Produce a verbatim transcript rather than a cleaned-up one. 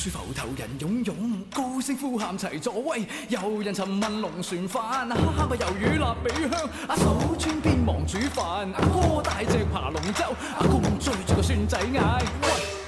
處浮頭人湧湧，高聲呼喊齊助威。有人尋問龍船飯，蝦米魷魚臘比香。阿嫂村邊忙煮飯，阿哥帶隻爬龍舟，阿公追住個孫仔嗌。喂！